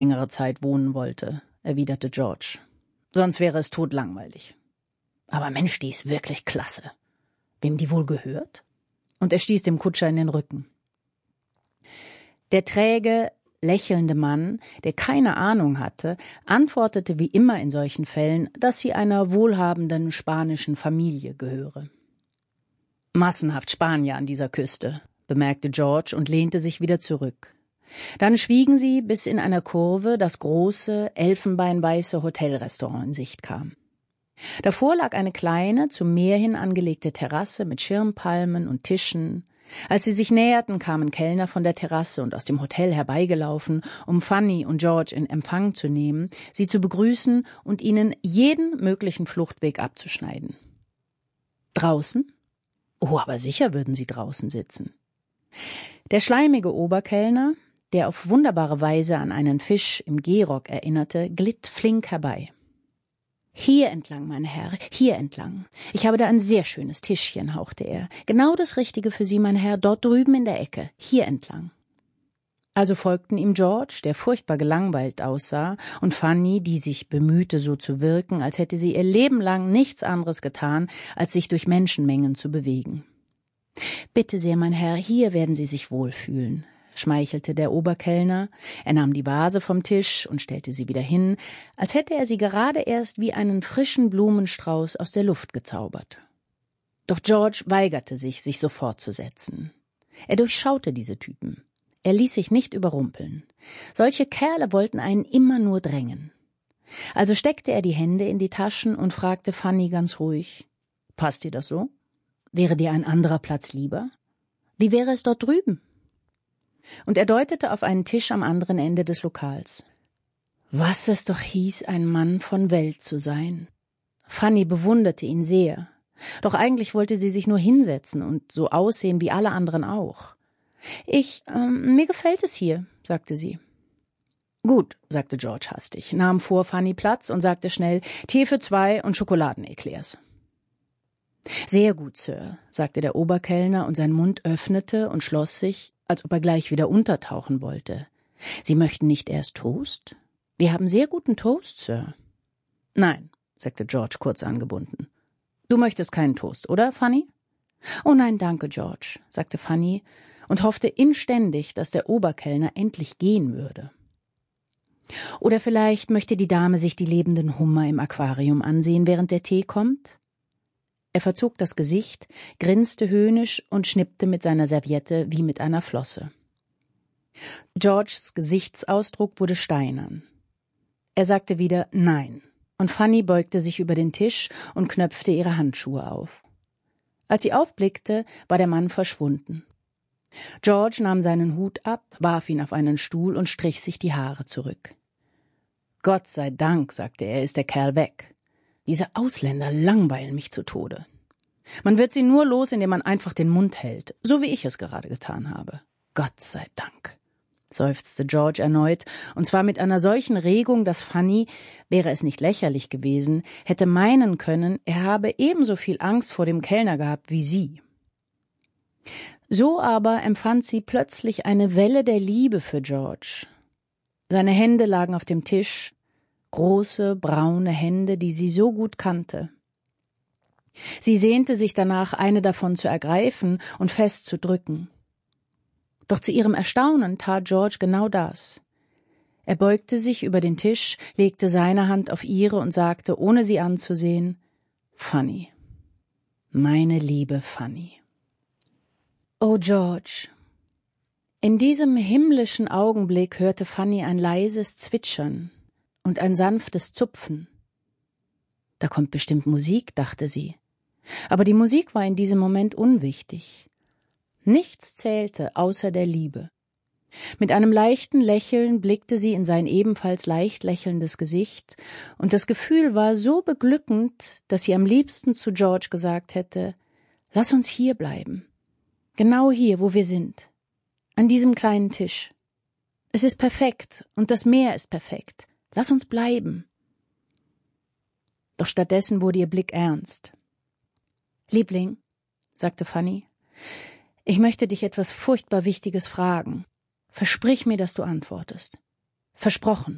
längere Zeit wohnen wollte, erwiderte George. Sonst wäre es todlangweilig. Aber Mensch, die ist wirklich klasse. Wem die wohl gehört? Und er stieß dem Kutscher in den Rücken. Der träge, lächelnde Mann, der keine Ahnung hatte, antwortete wie immer in solchen Fällen, dass sie einer wohlhabenden spanischen Familie gehöre. Massenhaft Spanier an dieser Küste, bemerkte George und lehnte sich wieder zurück. Dann schwiegen sie, bis in einer Kurve das große, elfenbeinweiße Hotelrestaurant in Sicht kam. Davor lag eine kleine, zum Meer hin angelegte Terrasse mit Schirmpalmen und Tischen. Als sie sich näherten, kamen Kellner von der Terrasse und aus dem Hotel herbeigelaufen, um Fanny und George in Empfang zu nehmen, sie zu begrüßen und ihnen jeden möglichen Fluchtweg abzuschneiden. Draußen? Oh, aber sicher würden sie draußen sitzen. Der schleimige Oberkellner, der auf wunderbare Weise an einen Fisch im Gehrock erinnerte, glitt flink herbei. »Hier entlang, mein Herr, hier entlang. Ich habe da ein sehr schönes Tischchen«, hauchte er. »Genau das Richtige für Sie, mein Herr, dort drüben in der Ecke, hier entlang.« Also folgten ihm George, der furchtbar gelangweilt aussah, und Fanny, die sich bemühte, so zu wirken, als hätte sie ihr Leben lang nichts anderes getan, als sich durch Menschenmengen zu bewegen. »Bitte sehr, mein Herr, hier werden Sie sich wohlfühlen«, schmeichelte der Oberkellner. Er nahm die Vase vom Tisch und stellte sie wieder hin, als hätte er sie gerade erst wie einen frischen Blumenstrauß aus der Luft gezaubert. Doch George weigerte sich sofort zu setzen. Er durchschaute diese Typen. Er ließ sich nicht überrumpeln. Solche Kerle wollten einen immer nur drängen. Also steckte er die Hände in die Taschen und fragte Fanny ganz ruhig: »Passt dir das so? Wäre dir ein anderer Platz lieber? Wie wäre es dort drüben?« Und er deutete auf einen Tisch am anderen Ende des Lokals. Was es doch hieß, ein Mann von Welt zu sein. Fanny bewunderte ihn sehr. Doch eigentlich wollte sie sich nur hinsetzen und so aussehen wie alle anderen auch. Mir gefällt es hier«, sagte sie. »Gut«, sagte George hastig, nahm vor Fanny Platz und sagte schnell: »Tee für 2 und Schokoladeneclairs.« »Sehr gut, Sir«, sagte der Oberkellner, und sein Mund öffnete und schloss sich, als ob er gleich wieder untertauchen wollte. »Sie möchten nicht erst Toast? Wir haben sehr guten Toast, Sir.« »Nein«, sagte George kurz angebunden. »Du möchtest keinen Toast, oder, Fanny?« »Oh nein, danke, George«, sagte Fanny und hoffte inständig, dass der Oberkellner endlich gehen würde. »Oder vielleicht möchte die Dame sich die lebenden Hummer im Aquarium ansehen, während der Tee kommt?« Er verzog das Gesicht, grinste höhnisch und schnippte mit seiner Serviette wie mit einer Flosse. Georges Gesichtsausdruck wurde steinern. Er sagte wieder »Nein«, und Fanny beugte sich über den Tisch und knöpfte ihre Handschuhe auf. Als sie aufblickte, war der Mann verschwunden. George nahm seinen Hut ab, warf ihn auf einen Stuhl und strich sich die Haare zurück. »Gott sei Dank«, sagte er, »ist der Kerl weg. Diese Ausländer langweilen mich zu Tode. Man wird sie nur los, indem man einfach den Mund hält, so wie ich es gerade getan habe. Gott sei Dank«, seufzte George erneut, und zwar mit einer solchen Regung, dass Fanny, wäre es nicht lächerlich gewesen, hätte meinen können, er habe ebenso viel Angst vor dem Kellner gehabt wie sie. So aber empfand sie plötzlich eine Welle der Liebe für George. Seine Hände lagen auf dem Tisch, große, braune Hände, die sie so gut kannte. Sie sehnte sich danach, eine davon zu ergreifen und fest zu drücken. Doch zu ihrem Erstaunen tat George genau das. Er beugte sich über den Tisch, legte seine Hand auf ihre und sagte, ohne sie anzusehen: »Fanny, meine liebe Fanny.« »Oh, George!« In diesem himmlischen Augenblick hörte Fanny ein leises Zwitschern und ein sanftes Zupfen. »Da kommt bestimmt Musik«, dachte sie. Aber die Musik war in diesem Moment unwichtig. Nichts zählte außer der Liebe. Mit einem leichten Lächeln blickte sie in sein ebenfalls leicht lächelndes Gesicht, und das Gefühl war so beglückend, dass sie am liebsten zu George gesagt hätte: »Lass uns hier bleiben. Genau hier, wo wir sind. An diesem kleinen Tisch. Es ist perfekt und das Meer ist perfekt. Lass uns bleiben.« Doch stattdessen wurde ihr Blick ernst. »Liebling«, sagte Fanny, »ich möchte dich etwas furchtbar Wichtiges fragen. Versprich mir, dass du antwortest. Versprochen.«